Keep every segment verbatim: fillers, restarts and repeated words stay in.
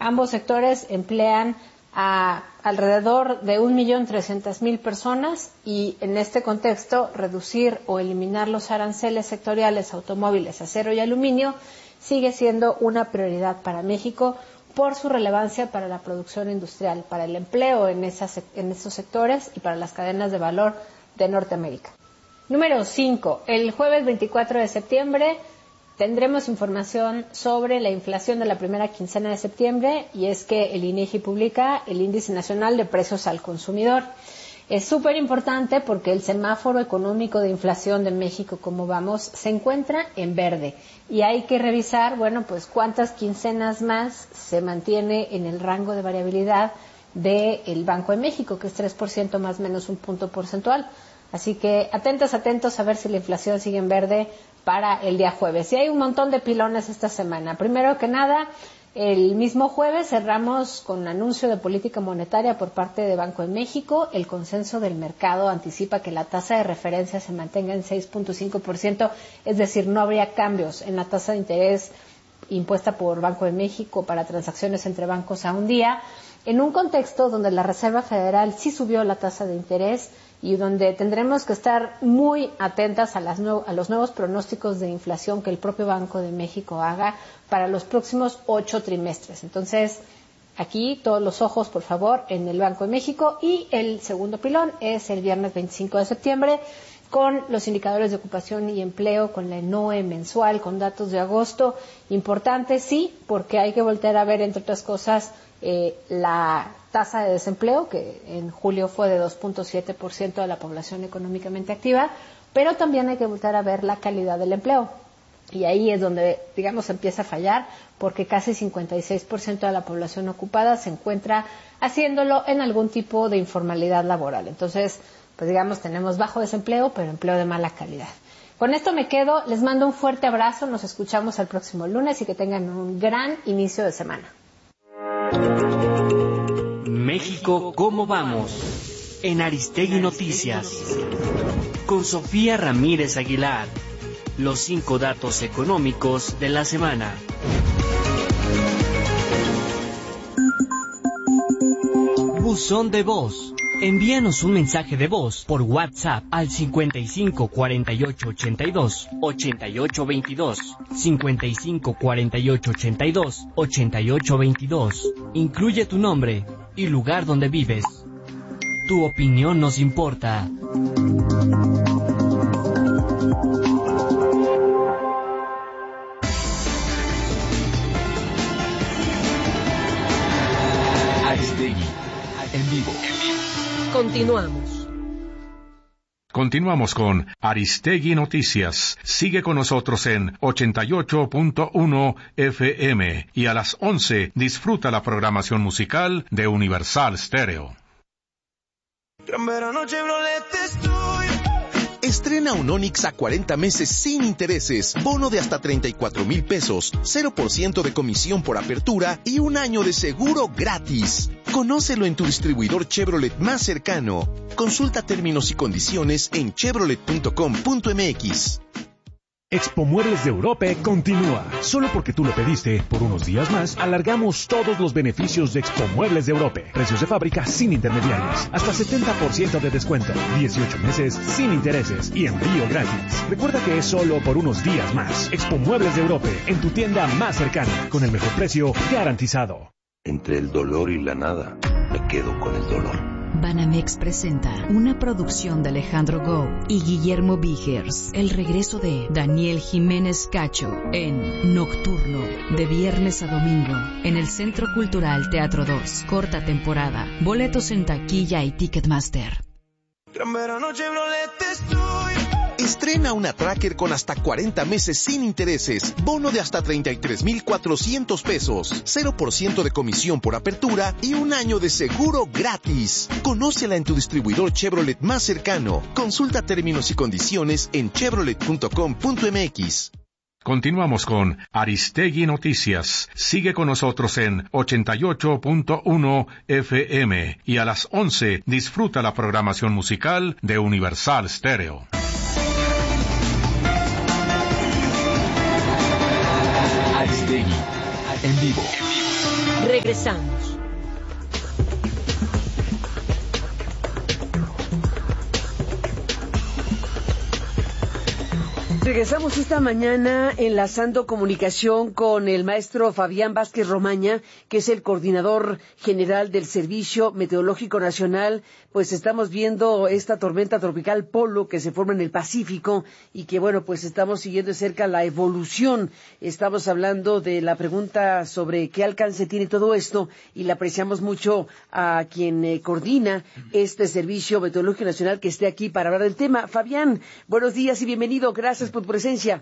Ambos sectores emplean a alrededor de un millón trescientas mil personas y en este contexto reducir o eliminar los aranceles sectoriales a automóviles, acero y aluminio sigue siendo una prioridad para México por su relevancia para la producción industrial, para el empleo en, esas, en esos sectores y para las cadenas de valor de Norteamérica. Número cinco. El jueves veinticuatro de septiembre tendremos información sobre la inflación de la primera quincena de septiembre y es que el INEGI publica el Índice Nacional de Precios al Consumidor. Es súper importante porque el semáforo económico de inflación de México, como vamos, se encuentra en verde y hay que revisar, bueno, pues cuántas quincenas más se mantiene en el rango de variabilidad del Banco de México, que es tres por ciento más o menos un punto porcentual. Así que atentos, atentos a ver si la inflación sigue en verde para el día jueves. Y hay un montón de pilones esta semana. Primero que nada, el mismo jueves cerramos con anuncio de política monetaria por parte de Banco de México. El consenso del mercado anticipa que la tasa de referencia se mantenga en seis punto cinco por ciento, es decir, no habría cambios en la tasa de interés impuesta por Banco de México para transacciones entre bancos a un día, en un contexto donde la Reserva Federal sí subió la tasa de interés y donde tendremos que estar muy atentas a, las nue- a los nuevos pronósticos de inflación que el propio Banco de México haga para los próximos ocho trimestres. Entonces, aquí todos los ojos, por favor, en el Banco de México. Y el segundo pilón es el viernes veinticinco de septiembre con los indicadores de ocupación y empleo, con la ENOE mensual, con datos de agosto. Importante, sí, porque hay que voltear a ver, entre otras cosas, eh, la tasa de desempleo, que en julio fue de dos punto siete por ciento de la población económicamente activa, pero también hay que voltear a ver la calidad del empleo. Y ahí es donde, digamos, empieza a fallar, porque casi cincuenta y seis por ciento de la población ocupada se encuentra haciéndolo en algún tipo de informalidad laboral. Entonces, pues digamos, tenemos bajo desempleo, pero empleo de mala calidad. Con esto me quedo, les mando un fuerte abrazo, nos escuchamos el próximo lunes y que tengan un gran inicio de semana. México, ¿cómo vamos? En Aristegui Noticias. Con Sofía Ramírez Aguilar. Los cinco datos económicos de la semana. Buzón de voz. Envíanos un mensaje de voz por WhatsApp al cincuenta y cinco cuarenta y ocho ochenta y dos ochenta y ocho veintidós, cincuenta y cinco cuarenta y ocho ochenta y dos ochenta y ocho veintidós. Incluye tu nombre y lugar donde vives. Tu opinión nos importa. Aristegui, en vivo. Continuamos. Continuamos con Aristegui Noticias. Sigue con nosotros en ochenta y ocho punto uno F M y a las once disfruta la programación musical de Universal Stereo. Gran verano Chevrolet estoy. Estrena un Onix a cuarenta meses sin intereses, bono de hasta treinta y cuatro mil pesos, cero por ciento de comisión por apertura y un año de seguro gratis. Conócelo en tu distribuidor Chevrolet más cercano. Consulta términos y condiciones en chevrolet punto com punto m x. Expo Muebles de Europe continúa. Solo porque tú lo pediste, por unos días más, alargamos todos los beneficios de Expo Muebles de Europe. Precios de fábrica sin intermediarios. Hasta setenta por ciento de descuento. dieciocho meses sin intereses y envío gratis. Recuerda que es solo por unos días más. Expo Muebles de Europe, en tu tienda más cercana, con el mejor precio garantizado. Entre el dolor y la nada, me quedo con el dolor. Banamex presenta una producción de Alejandro Gou y Guillermo Vigers, el regreso de Daniel Jiménez Cacho en Nocturno, de viernes a domingo, en el Centro Cultural Teatro dos, corta temporada, boletos en taquilla y Ticketmaster. Gran verano Chevrolet estoy. Estrena una Tracker con hasta cuarenta meses sin intereses, bono de hasta treinta y tres mil cuatrocientos pesos, cero por ciento de comisión por apertura y un año de seguro gratis. Conócela en tu distribuidor Chevrolet más cercano. Consulta términos y condiciones en chevrolet punto com punto m x. Continuamos con Aristegui Noticias. Sigue con nosotros en ochenta y ocho punto uno F M y a las once disfruta la programación musical de Universal Stereo. Aristegui, en vivo. Regresamos. Regresamos esta mañana enlazando comunicación con el maestro Fabián Vázquez Romaña, que es el coordinador general del Servicio Meteorológico Nacional. Pues estamos viendo esta tormenta tropical Polo que se forma en el Pacífico y que, bueno, pues estamos siguiendo de cerca la evolución. Estamos hablando de la pregunta sobre qué alcance tiene todo esto y le apreciamos mucho a quien eh, coordina este Servicio Meteorológico Nacional que esté aquí para hablar del tema. Fabián, buenos días y bienvenido. Gracias por tu presencia.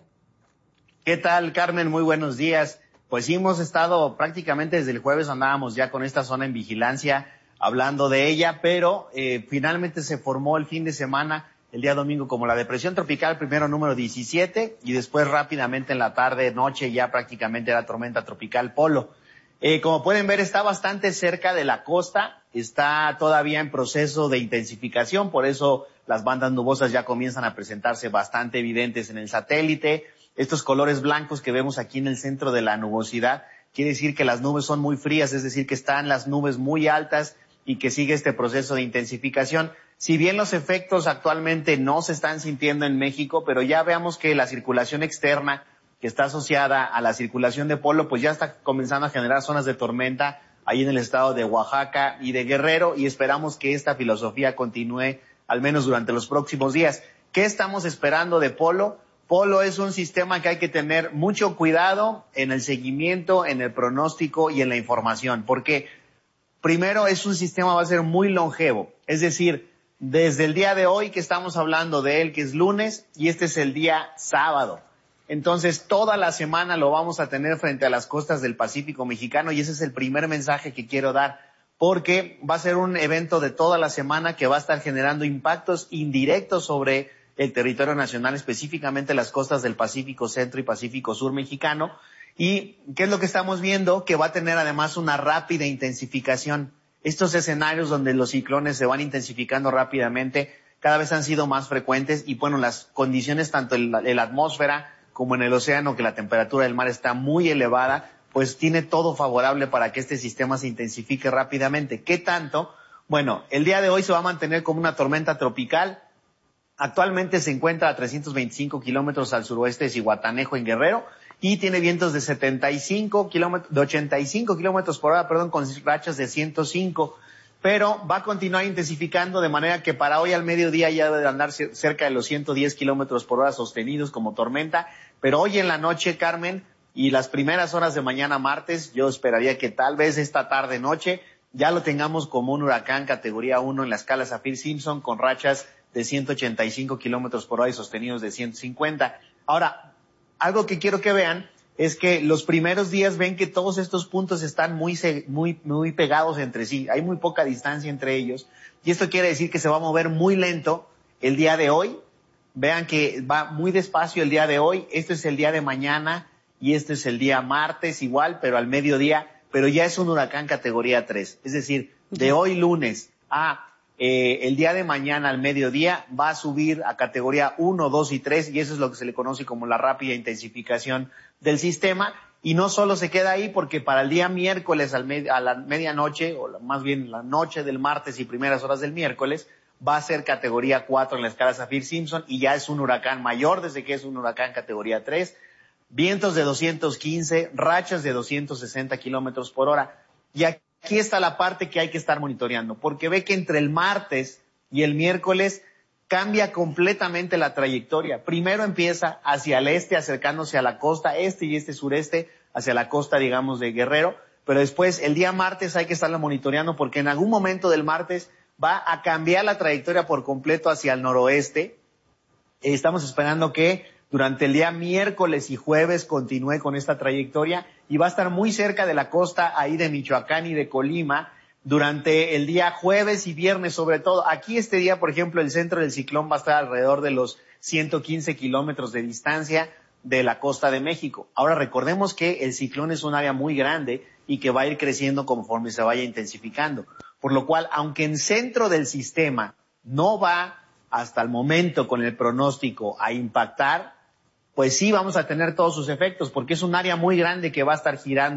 ¿Qué tal, Carmen? Muy buenos días. Pues sí, hemos estado prácticamente desde el jueves, andábamos ya con esta zona en vigilancia, hablando de ella, pero eh, finalmente se formó el fin de semana, el día domingo, como la depresión tropical, primero número diecisiete, y después rápidamente en la tarde, noche, ya prácticamente la tormenta tropical Polo. Eh, como pueden ver, está bastante cerca de la costa, está todavía en proceso de intensificación, por eso las bandas nubosas ya comienzan a presentarse bastante evidentes en el satélite. Estos colores blancos que vemos aquí en el centro de la nubosidad, quiere decir que las nubes son muy frías, es decir, que están las nubes muy altas y que sigue este proceso de intensificación. Si bien los efectos actualmente no se están sintiendo en México, pero ya veamos que la circulación externa que está asociada a la circulación de Polo, pues ya está comenzando a generar zonas de tormenta ahí en el estado de Oaxaca y de Guerrero, y esperamos que esta filosofía continúe al menos durante los próximos días. ¿Qué estamos esperando de Polo? Polo es un sistema que hay que tener mucho cuidado en el seguimiento, en el pronóstico y en la información, porque primero es un sistema, va a ser muy longevo, es decir, desde el día de hoy que estamos hablando de él, que es lunes, y este es el día sábado. Entonces, toda la semana lo vamos a tener frente a las costas del Pacífico mexicano, y ese es el primer mensaje que quiero dar, porque va a ser un evento de toda la semana que va a estar generando impactos indirectos sobre el territorio nacional, específicamente las costas del Pacífico Centro y Pacífico Sur mexicano. ¿Y qué es lo que estamos viendo? Que va a tener además una rápida intensificación. Estos escenarios donde los ciclones se van intensificando rápidamente cada vez han sido más frecuentes, y bueno, las condiciones tanto en la, en la atmósfera como en el océano, que la temperatura del mar está muy elevada, pues tiene todo favorable para que este sistema se intensifique rápidamente. ¿Qué tanto? Bueno, el día de hoy se va a mantener como una tormenta tropical. Actualmente se encuentra a trescientos veinticinco kilómetros al suroeste de Zihuatanejo, en Guerrero, y tiene vientos de setenta y cinco kilómetros, de ochenta y cinco kilómetros por hora, perdón, con rachas de ciento cinco. Pero va a continuar intensificando, de manera que para hoy al mediodía ya debe andar cerca de los ciento diez kilómetros por hora sostenidos como tormenta. Pero hoy en la noche, Carmen, y las primeras horas de mañana martes, yo esperaría que tal vez esta tarde noche ya lo tengamos como un huracán categoría uno en la escala Saffir-Simpson, con rachas de ciento ochenta y cinco kilómetros por hora y sostenidos de ciento cincuenta. Ahora, algo que quiero que vean es que los primeros días ven que todos estos puntos están muy, muy, muy pegados entre sí. Hay muy poca distancia entre ellos. Y esto quiere decir que se va a mover muy lento el día de hoy. Vean que va muy despacio el día de hoy. Este es el día de mañana y este es el día martes igual, pero al mediodía. Pero ya es un huracán categoría tres. Es decir, de hoy lunes a eh, el día de mañana al mediodía va a subir a categoría uno, dos y tres, y eso es lo que se le conoce como la rápida intensificación del sistema. Y no solo se queda ahí, porque para el día miércoles al med- a la medianoche, o la, más bien la noche del martes y primeras horas del miércoles, va a ser categoría cuatro en la escala Saffir-Simpson, y ya es un huracán mayor desde que es un huracán categoría tres, vientos de doscientos quince, rachas de doscientos sesenta kilómetros por hora. Y aquí está la parte que hay que estar monitoreando, porque ve que entre el martes y el miércoles cambia completamente la trayectoria. Primero empieza hacia el este, acercándose a la costa este y este sureste, hacia la costa, digamos, de Guerrero, pero después el día martes hay que estarlo monitoreando, porque en algún momento del martes va a cambiar la trayectoria por completo hacia el noroeste. Estamos esperando que durante el día miércoles y jueves continúe con esta trayectoria, y va a estar muy cerca de la costa ahí de Michoacán y de Colima durante el día jueves y viernes sobre todo. Aquí este día, por ejemplo, el centro del ciclón va a estar alrededor de los ciento quince kilómetros de distancia de la costa de México. Ahora recordemos que el ciclón es un área muy grande y que va a ir creciendo conforme se vaya intensificando. Por lo cual, aunque en centro del sistema no va hasta el momento con el pronóstico a impactar, pues sí vamos a tener todos sus efectos, porque es un área muy grande que va a estar girando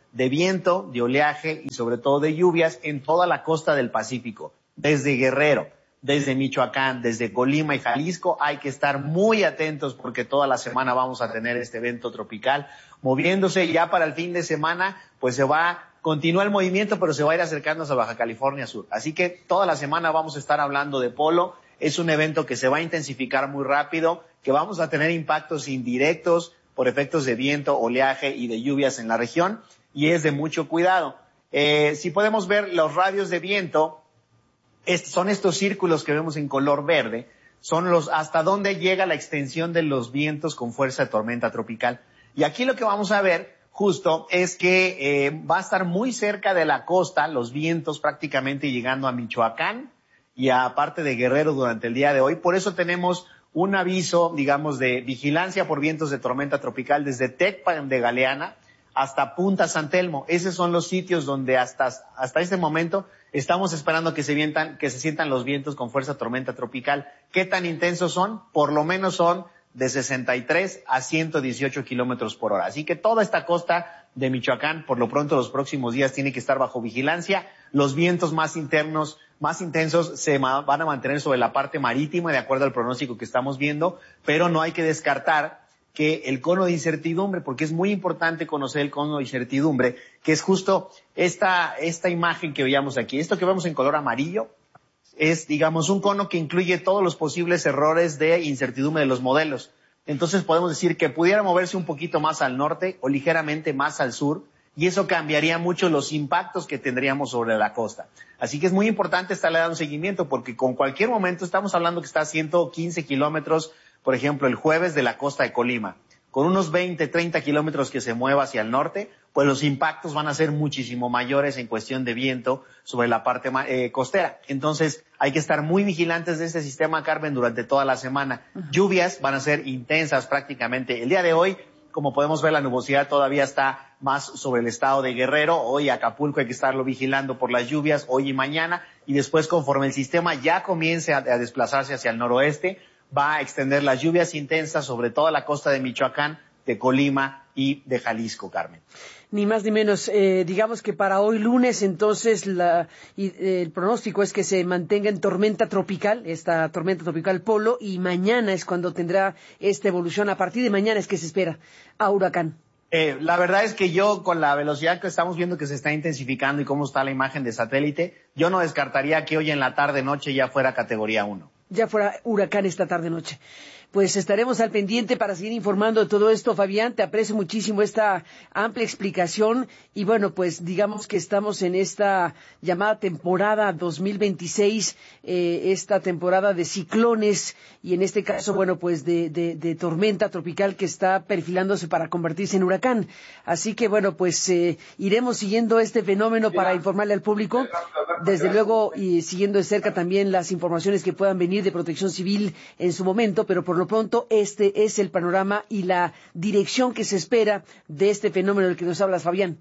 de viento, de oleaje y sobre todo de lluvias en toda la costa del Pacífico, desde Guerrero, desde Michoacán, desde Colima y Jalisco. Hay que estar muy atentos porque toda la semana vamos a tener este evento tropical moviéndose. Ya para el fin de semana, pues se va, continúa el movimiento, pero se va a ir acercándose a Baja California Sur. Así que toda la semana vamos a estar hablando de polo. Es un evento que se va a intensificar muy rápido, que vamos a tener impactos indirectos por efectos de viento, oleaje y de lluvias en la región, y es de mucho cuidado. Eh, si podemos ver los radios de viento, est- son estos círculos que vemos en color verde, son los hasta dónde llega la extensión de los vientos con fuerza de tormenta tropical. Y aquí lo que vamos a ver justo es que eh, va a estar muy cerca de la costa, los vientos prácticamente llegando a Michoacán y a parte de Guerrero durante el día de hoy. Por eso tenemos un aviso, digamos, de vigilancia por vientos de tormenta tropical desde Tecpan de Galeana hasta Punta San Telmo. Esos son los sitios donde hasta, hasta este momento estamos esperando que se, vientan, que se sientan los vientos con fuerza tormenta tropical. ¿Qué tan intensos son? Por lo menos son de sesenta y tres a ciento dieciocho kilómetros por hora. Así que toda esta costa de Michoacán, por lo pronto los próximos días, tiene que estar bajo vigilancia. Los vientos más internos, más intensos, se ma- van a mantener sobre la parte marítima, de acuerdo al pronóstico que estamos viendo, pero no hay que descartar que el cono de incertidumbre, porque es muy importante conocer el cono de incertidumbre, que es justo esta, esta imagen que veíamos aquí. Esto que vemos en color amarillo es, digamos, un cono que incluye todos los posibles errores de incertidumbre de los modelos. Entonces podemos decir que pudiera moverse un poquito más al norte o ligeramente más al sur, y eso cambiaría mucho los impactos que tendríamos sobre la costa. Así que es muy importante estarle dando seguimiento, porque con cualquier momento estamos hablando que está a ciento quince kilómetros, por ejemplo, el jueves de la costa de Colima. Con unos veinte, treinta kilómetros que se mueva hacia el norte, pues los impactos van a ser muchísimo mayores en cuestión de viento sobre la parte eh, costera. Entonces, hay que estar muy vigilantes de este sistema, Carmen, durante toda la semana. Uh-huh. Lluvias van a ser intensas prácticamente. El día de hoy, como podemos ver, la nubosidad todavía está más sobre el estado de Guerrero. Hoy Acapulco hay que estarlo vigilando por las lluvias, hoy y mañana. Y después, conforme el sistema ya comience a, a desplazarse hacia el noroeste, va a extender las lluvias intensas sobre toda la costa de Michoacán, de Colima y de Jalisco, Carmen. Ni más ni menos. Eh, digamos que para hoy lunes, entonces, la, y, eh, el pronóstico es que se mantenga en tormenta tropical, esta tormenta tropical Polo, y mañana es cuando tendrá esta evolución. A partir de mañana es que se espera a huracán. Eh, la verdad es que yo, con la velocidad que estamos viendo que se está intensificando y cómo está la imagen de satélite, yo no descartaría que hoy en la tarde-noche ya fuera categoría uno. Ya fuera huracán esta tarde-noche. Pues estaremos al pendiente para seguir informando de todo esto, Fabián. Te aprecio muchísimo esta amplia explicación. Y bueno, pues digamos que estamos en esta llamada temporada dos mil veintiséis, eh, esta temporada de ciclones y en este caso, bueno, pues de, de, de tormenta tropical que está perfilándose para convertirse en huracán. Así que bueno, pues eh, iremos siguiendo este fenómeno para informarle al público. Desde luego, y siguiendo de cerca también las informaciones que puedan venir de Protección Civil en su momento, pero por lo pronto este es el panorama y la dirección que se espera de este fenómeno del que nos hablas, Fabián.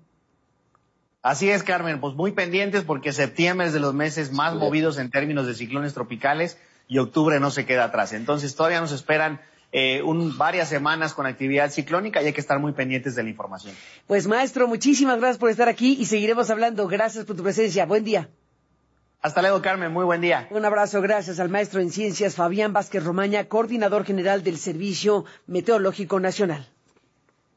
Así es, Carmen, pues muy pendientes porque septiembre es de los meses más movidos en términos de ciclones tropicales y octubre no se queda atrás. Entonces todavía nos esperan eh, un, varias semanas con actividad ciclónica y hay que estar muy pendientes de la información. Pues maestro, muchísimas gracias por estar aquí y seguiremos hablando. Gracias por tu presencia. Buen día. Hasta luego, Carmen. Muy buen día. Un abrazo. Gracias al maestro en ciencias Fabián Vázquez Romaña, coordinador general del Servicio Meteorológico Nacional.